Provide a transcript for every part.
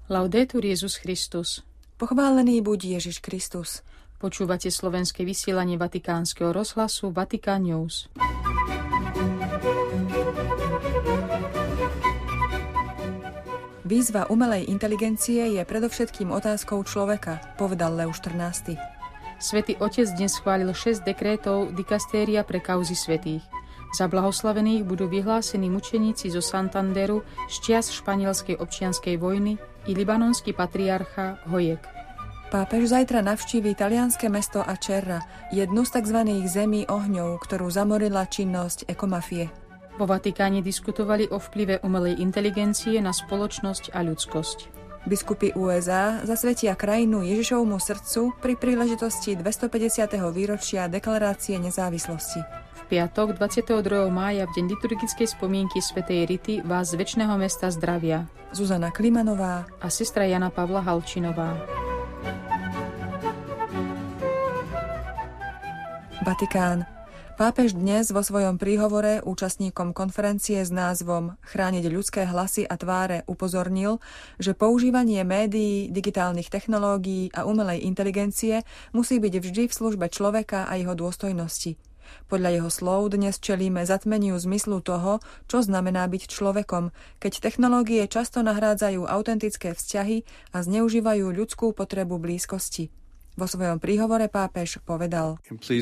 Laudetur Jesus Christus. Pochválený buď Ježiš Kristus. Počúvate slovenské vysielanie Vatikánskeho rozhlasu Vatican News. Výzva umelej inteligencie je predovšetkým otázkou človeka, povedal Leus XIV. Svätý Otec dnes schválil 6 dekrétov dikastéria pre kauzy svätých. Za blahoslavených budú vyhlásení mučeníci zo Santanderu z čias španielskej občianskej vojny i libanonský patriarcha Hojek. Pápež zajtra navštíví talianske mesto Acerra, jednu z tzv. Zemí ohňov, ktorú zamorila činnosť ekomafie. Vo Vatikáne diskutovali o vplyve umelej inteligencie na spoločnosť a ľudskosť. Biskupy USA zasvetia krajinu Ježišovmu srdcu pri príležitosti 250. výročia deklarácie nezávislosti. V piatok 22. mája v deň liturgickej spomienky svätej Rity vás z Večného mesta zdravia Zuzana Klimanová a sestra Jana Pavla Halčinová. Vatikán. Pápež dnes vo svojom príhovore účastníkom konferencie s názvom Chrániť ľudské hlasy a tváre upozornil, že používanie médií, digitálnych technológií a umelej inteligencie musí byť vždy v službe človeka a jeho dôstojnosti. Podľa jeho slov dnes čelíme zatmeniu zmyslu toho, čo znamená byť človekom, keď technológie často nahrádzajú autentické vzťahy a zneužívajú ľudskú potrebu blízkosti. Vo svojom príhovore pápež povedal: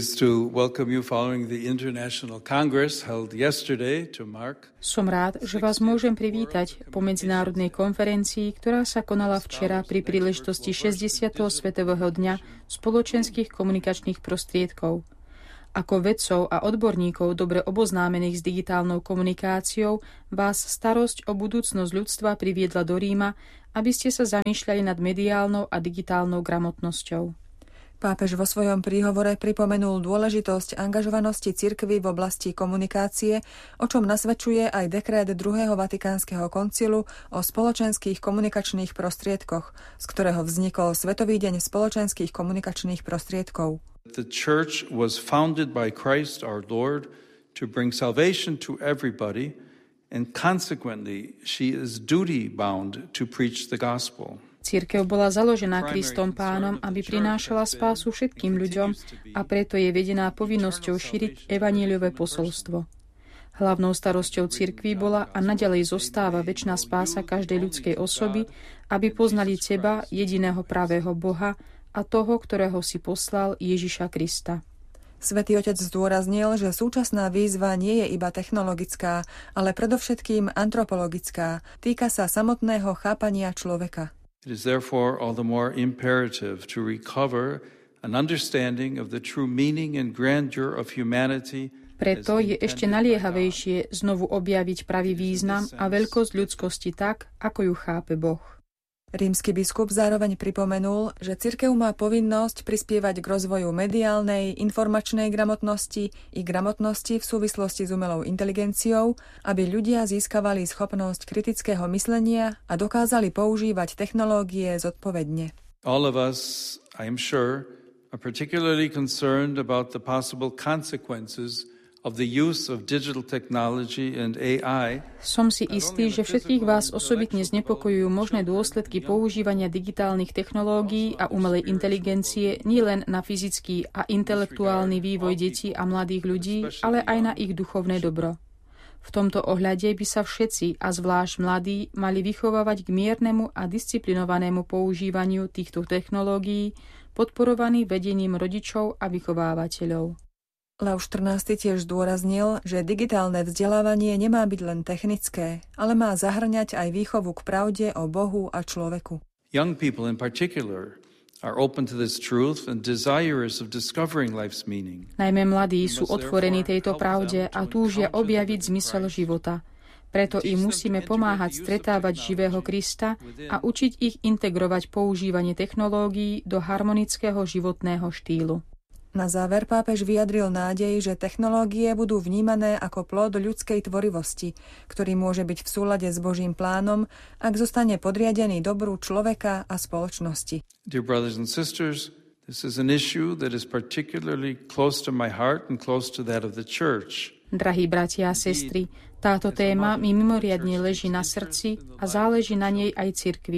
Som rád, že vás môžem privítať po medzinárodnej konferencii, ktorá sa konala včera pri príležitosti 60. svetového dňa spoločenských komunikačných prostriedkov. Ako vedcov a odborníkov dobre oboznámených s digitálnou komunikáciou vás starosť o budúcnosť ľudstva priviedla do Ríma, aby ste sa zamýšľali nad mediálnou a digitálnou gramotnosťou. Pápež vo svojom príhovore pripomenul dôležitosť angažovanosti cirkvi v oblasti komunikácie, o čom nasvedčuje aj dekrét druhého Vatikánskeho koncilu o spoločenských komunikačných prostriedkoch, z ktorého vznikol Svetový deň spoločenských komunikačných prostriedkov. The church was founded by Christ our Lord to bring salvation to everybody, and consequently she is duty bound to preach the gospel. Cirkev bola založená Kristom Pánom, aby prinášala spásu všetkým ľuďom a preto je vedená povinnosťou šíriť evanjeliové posolstvo. Hlavnou starosťou cirkvi bola a naďalej zostáva večná spása každej ľudskej osoby, aby poznali teba, jediného pravého Boha, a toho, ktorého si poslal, Ježiša Krista. Svätý Otec zdôraznil, že súčasná výzva nie je iba technologická, ale predovšetkým antropologická. Týka sa samotného chápania človeka. It is therefore all the more imperative to recover an understanding of the true meaning and grandeur of humanity. Preto je ešte naliehavejšie znovu objaviť pravý význam a veľkosť ľudskosti tak, ako ju chápe Boh. Rímsky biskup zároveň pripomenul, že cirkev má povinnosť prispievať k rozvoju mediálnej, informačnej gramotnosti i gramotnosti v súvislosti s umelou inteligenciou, aby ľudia získavali schopnosť kritického myslenia a dokázali používať technológie zodpovedne. All of us, I am sure, are particularly concerned about the possible consequences of the use of digital technology and AI. Som si istý, že všetkých vás osobitne znepokojujú možné dôsledky používania digitálnych technológií a umelej inteligencie nielen na fyzický a intelektuálny vývoj detí a mladých ľudí, ale aj na ich duchovné dobro. V tomto ohľade by sa všetci, a zvlášť mladí, mali vychovávať k miernemu a disciplinovanému používaniu týchto technológií, podporovaný vedením rodičov a vychovávateľov. Leus XIV tiež zdôraznil, že digitálne vzdelávanie nemá byť len technické, ale má zahŕňať aj výchovu k pravde o Bohu a človeku. Young people in particular are open to this truth and desirous of discovering life's meaning. Najmä mladí sú otvorení tejto pravde a túžia objaviť zmysel života. Preto im musíme pomáhať stretávať živého Krista a učiť ich integrovať používanie technológií do harmonického životného štýlu. Na záver pápež vyjadril nádej, že technológie budú vnímané ako plod ľudskej tvorivosti, ktorý môže byť v súlade s Božím plánom, ak zostane podriadený dobru človeka a spoločnosti. Dear brothers and sisters, this is an issue that is particularly close to my heart and close to that of the church. Drahí bratia a sestry, táto téma mi mimoriadne leží na srdci a záleží na nej aj cirkvi.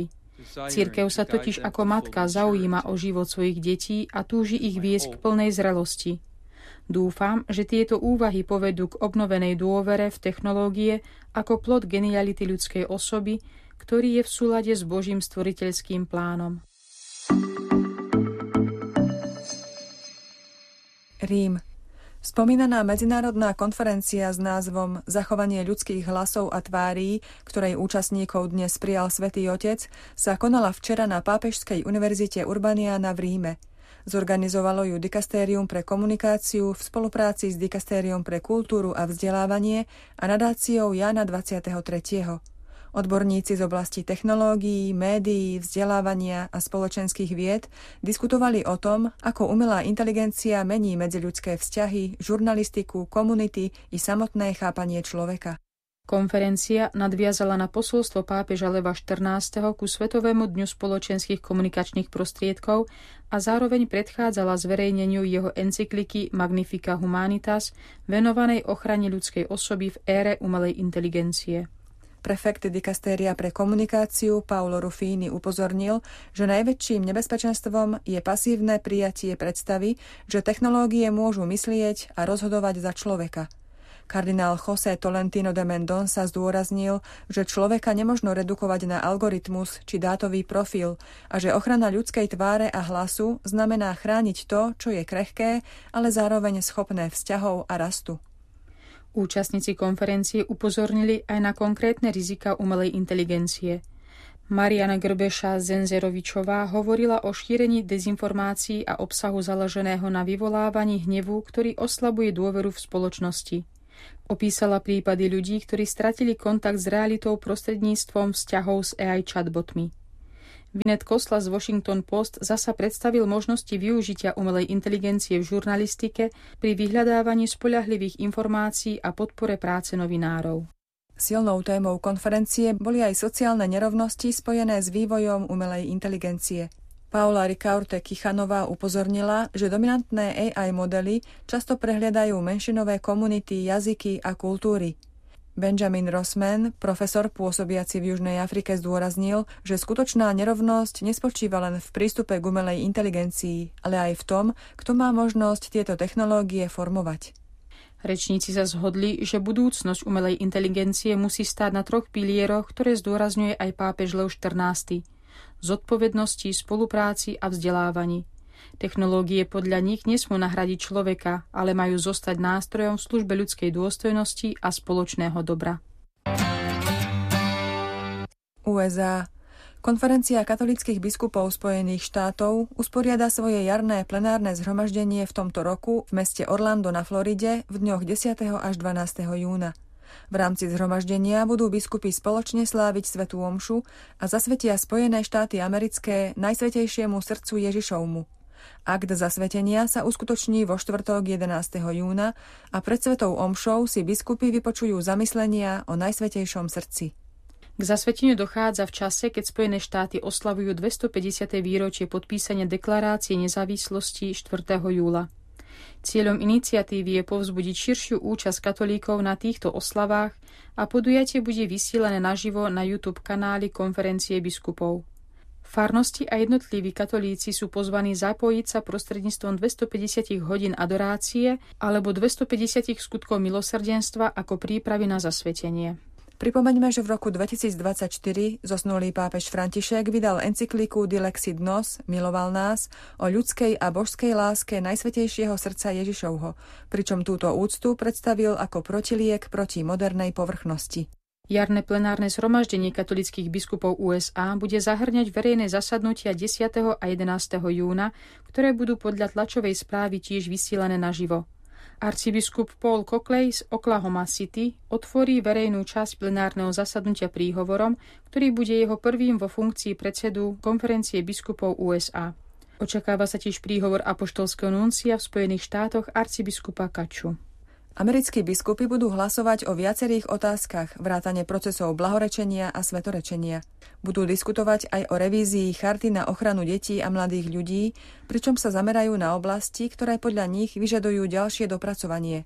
Cirkev sa totiž ako matka zaujíma o život svojich detí a túži ich viesť k plnej zrelosti. Dúfam, že tieto úvahy povedú k obnovenej dôvere v technológie ako plod geniality ľudskej osoby, ktorý je v súlade s Božím stvoriteľským plánom. Rím. Spomínaná medzinárodná konferencia s názvom Zachovanie ľudských hlasov a tvárí, ktorej účastníkov dnes prijal Svätý Otec, sa konala včera na Pápežskej univerzite Urbaniana v Ríme. Zorganizovalo ju Dikastérium pre komunikáciu v spolupráci s Dikastériom pre kultúru a vzdelávanie a nadáciou Jána 23. Odborníci z oblasti technológií, médií, vzdelávania a spoločenských vied diskutovali o tom, ako umelá inteligencia mení medziľudské vzťahy, žurnalistiku, komunity i samotné chápanie človeka. Konferencia nadviazala na posolstvo pápeža Leva XIV. Ku Svetovému dňu spoločenských komunikačných prostriedkov a zároveň predchádzala zverejneniu jeho encykliky Magnifica Humanitas, venovanej ochrane ľudskej osoby v ére umelej inteligencie. Prefekt Dikastéria pre komunikáciu Paolo Ruffini upozornil, že najväčším nebezpečenstvom je pasívne prijatie predstavy, že technológie môžu myslieť a rozhodovať za človeka. Kardinál José Tolentino de Mendonça zdôraznil, že človeka nemožno redukovať na algoritmus či dátový profil a že ochrana ľudskej tváre a hlasu znamená chrániť to, čo je krehké, ale zároveň schopné vzťahov a rastu. Účastníci konferencie upozornili aj na konkrétne rizika umelej inteligencie. Mariana Grbeša-Zenzerovičová hovorila o šírení dezinformácií a obsahu založeného na vyvolávaní hnevu, ktorý oslabuje dôveru v spoločnosti. Opísala prípady ľudí, ktorí stratili kontakt s realitou prostredníctvom vzťahov s AI chatbotmi. Vinnet Kosla z Washington Post zasa predstavil možnosti využitia umelej inteligencie v žurnalistike pri vyhľadávaní spoľahlivých informácií a podpore práce novinárov. Silnou témou konferencie boli aj sociálne nerovnosti spojené s vývojom umelej inteligencie. Paula Ricaurte Kichanová upozornila, že dominantné AI modely často prehliadajú menšinové komunity, jazyky a kultúry. Benjamin Rossman, profesor pôsobiaci v Južnej Afrike, zdôraznil, že skutočná nerovnosť nespočíva len v prístupe k umelej inteligencii, ale aj v tom, kto má možnosť tieto technológie formovať. Rečníci sa zhodli, že budúcnosť umelej inteligencie musí stáť na 3 pilieroch, ktoré zdôrazňuje aj pápež Lev XIV. Zodpovednosti, spolupráci a vzdelávaní. Technológie podľa nich nesmú nahradiť človeka, ale majú zostať nástrojom v službe ľudskej dôstojnosti a spoločného dobra. USA. Konferencia katolíckych biskupov Spojených štátov usporiada svoje jarné plenárne zhromaždenie v tomto roku v meste Orlando na Floride v dňoch 10. až 12. júna. V rámci zhromaždenia budú biskupy spoločne sláviť svätú omšu a zasvetia Spojené štáty americké Najsvätejšiemu srdcu Ježišovmu. Akt zasvetenia sa uskutoční vo štvrtok 11. júna a pred svätou omšou si biskupy vypočujú zamyslenia o Najsvätejšom srdci. K zasveteniu dochádza v čase, keď Spojené štáty oslavujú 250. výročie podpísania deklarácie nezávislosti 4. júla. Cieľom iniciatívy je povzbudiť širšiu účasť katolíkov na týchto oslavách a podujatie bude vysielané naživo na YouTube kanáli Konferencie biskupov. Farnosti a jednotliví katolíci sú pozvaní zapojiť sa prostredníctvom 250 hodín adorácie alebo 250 skutkov milosrdenstva ako prípravy na zasvetenie. Pripomeňme, že v roku 2024 zosnulý pápež František vydal encykliku Dilexit Nos, miloval nás, o ľudskej a božskej láske Najsvätejšieho srdca Ježišovho, pričom túto úctu predstavil ako protiliek proti modernej povrchnosti. Jarné plenárne zhromaždenie katolíckych biskupov USA bude zahŕňať verejné zasadnutia 10. a 11. júna, ktoré budú podľa tlačovej správy tiež vysielané naživo. Arcibiskup Paul Cockley z Oklahoma City otvorí verejnú časť plenárneho zasadnutia príhovorom, ktorý bude jeho prvým vo funkcii predsedu Konferencie biskupov USA. Očakáva sa tiež príhovor apoštolského nuncia v Spojených štátoch arcibiskupa Kaču. Americkí biskupy budú hlasovať o viacerých otázkach, vrátane procesov blahorečenia a svetorečenia. Budú diskutovať aj o revízii charty na ochranu detí a mladých ľudí, pričom sa zamerajú na oblasti, ktoré podľa nich vyžadujú ďalšie dopracovanie.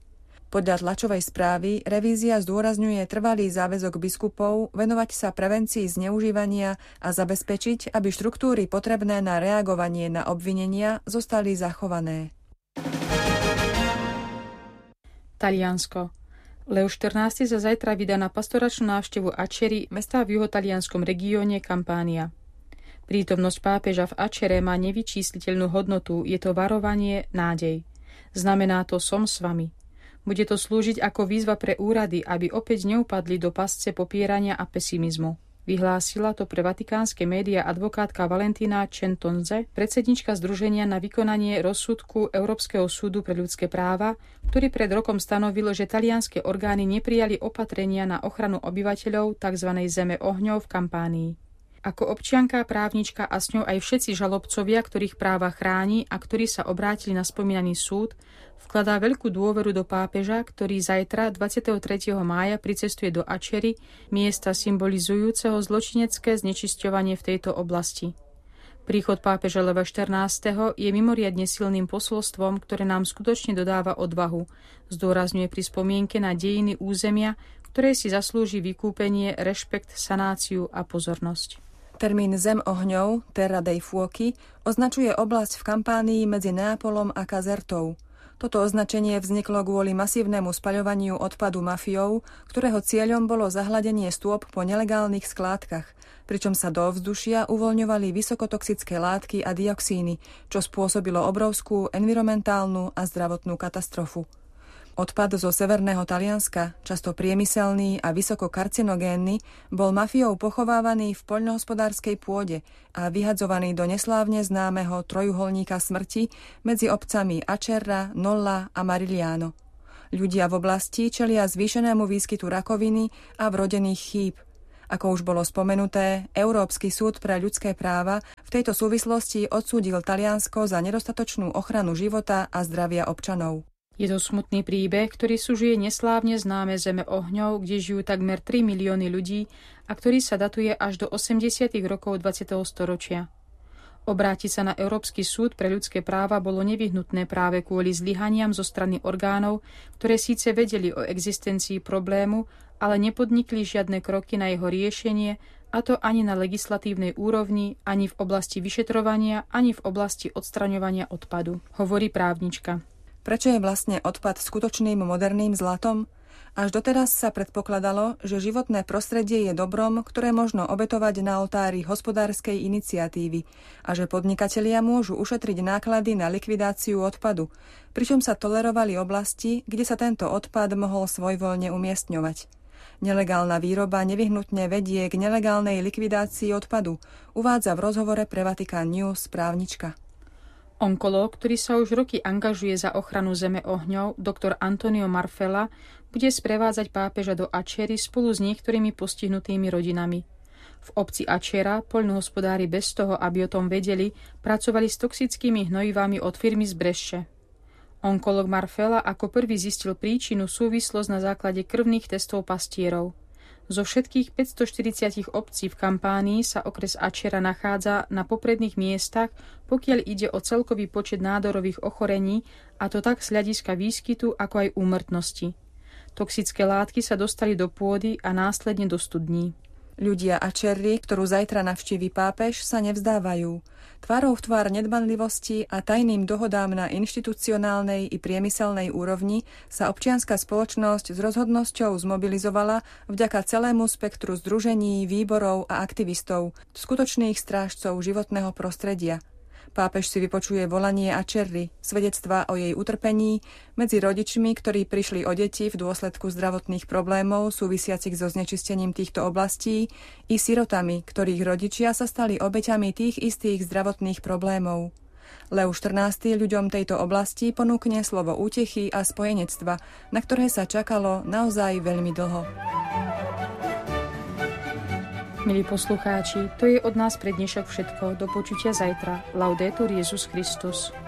Podľa tlačovej správy revízia zdôrazňuje trvalý záväzok biskupov venovať sa prevencii zneužívania a zabezpečiť, aby štruktúry potrebné na reagovanie na obvinenia zostali zachované. Taliansko. Leo XIV sa zajtra vydá na pastoračnú návštevu Ačery, mesta v juhotalianskom regióne Campania. Prítomnosť pápeža v Ačere má nevyčísliteľnú hodnotu, je to varovanie, nádej. Znamená to som s vami. Bude to slúžiť ako výzva pre úrady, aby opäť neupadli do pasce popierania a pesimizmu. Vyhlásila to pre vatikánske médiá advokátka Valentina Centonze, predsednička Združenia na vykonanie rozsudku Európskeho súdu pre ľudské práva, ktorý pred rokom stanovil, že talianske orgány neprijali opatrenia na ochranu obyvateľov tzv. Zeme ohňov v Kampánii. Ako občianka, právnička a s ňou aj všetci žalobcovia, ktorých práva chráni a ktorí sa obrátili na spomínaný súd, vkladá veľkú dôveru do pápeža, ktorý zajtra 23. mája pricestuje do Ačery, miesta symbolizujúceho zločinecké znečisťovanie v tejto oblasti. Príchod pápeža Leva XIV. Je mimoriadne silným posolstvom, ktoré nám skutočne dodáva odvahu. Zdôrazňuje pri spomienke na dejiny územia, ktoré si zaslúži vykúpenie, rešpekt, sanáciu a pozornosť. Termín Zem ohňov, Terra dei Fuochi, označuje oblasť v Kampánii medzi Neapolom a Casertou. Toto označenie vzniklo kvôli masívnemu spaľovaniu odpadu mafiou, ktorého cieľom bolo zahladenie stôp po nelegálnych skládkach, pričom sa do ovzdušia uvoľňovali vysokotoxické látky a dioxíny, čo spôsobilo obrovskú environmentálnu a zdravotnú katastrofu. Odpad zo severného Talianska, často priemyselný a vysoko karcinogénny, bol mafiou pochovávaný v poľnohospodárskej pôde a vyhadzovaný do neslávne známeho trojuholníka smrti medzi obcami Acerra, Nolla a Marigliano. Ľudia v oblasti čelia zvýšenému výskytu rakoviny a vrodených chýb. Ako už bolo spomenuté, Európsky súd pre ľudské práva v tejto súvislosti odsúdil Taliansko za nedostatočnú ochranu života a zdravia občanov. Je to smutný príbeh, ktorý sužuje neslávne známe Zeme ohňov, kde žijú takmer 3 milióny ľudí a ktorý sa datuje až do 80. rokov 20. storočia. Obrátiť sa na Európsky súd pre ľudské práva bolo nevyhnutné práve kvôli zlyhaniam zo strany orgánov, ktoré síce vedeli o existencii problému, ale nepodnikli žiadne kroky na jeho riešenie, a to ani na legislatívnej úrovni, ani v oblasti vyšetrovania, ani v oblasti odstraňovania odpadu, hovorí právnička. Prečo je vlastne odpad skutočným moderným zlatom? Až doteraz sa predpokladalo, že životné prostredie je dobrom, ktoré možno obetovať na oltári hospodárskej iniciatívy a že podnikatelia môžu ušetriť náklady na likvidáciu odpadu, pričom sa tolerovali oblasti, kde sa tento odpad mohol svojvoľne umiestňovať. Nelegálna výroba nevyhnutne vedie k nelegálnej likvidácii odpadu, uvádza v rozhovore pre Vatican News právnička. Onkológ, ktorý sa už roky angažuje za ochranu Zeme ohňov, doktor Antonio Marfella, bude sprevádzať pápeža do Ačery spolu s niektorými postihnutými rodinami. V obci Ačera poľnohospodári bez toho, aby o tom vedeli, pracovali s toxickými hnojivami od firmy z Bresce. Onkológ Marfella ako prvý zistil príčinu súvislosť na základe krvných testov pastierov. Zo všetkých 540 obcí v Kampánii sa okres Ačera nachádza na popredných miestach, pokiaľ ide o celkový počet nádorových ochorení, a to tak z hľadiska výskytu, ako aj úmrtnosti. Toxické látky sa dostali do pôdy a následne do studní. Ľudia Ačery, ktorú zajtra navštívi pápež, sa nevzdávajú. Tvárou v tvár nedbanlivosti a tajným dohodám na inštitucionálnej i priemyselnej úrovni sa občianska spoločnosť s rozhodnosťou zmobilizovala vďaka celému spektru združení, výborov a aktivistov, skutočných strážcov životného prostredia. Pápež si vypočuje volanie Ačery, svedectvá o jej utrpení medzi rodičmi, ktorí prišli o deti v dôsledku zdravotných problémov súvisiacich so znečistením týchto oblastí, i sirotami, ktorých rodičia sa stali obeťami tých istých zdravotných problémov. Leo XIV ľuďom tejto oblasti ponúkne slovo útechy a spojenectva, na ktoré sa čakalo naozaj veľmi dlho. Milí poslucháči, to je od nás pre dnešok všetko. Do počutia zajtra. Laudetur Jesus Christus.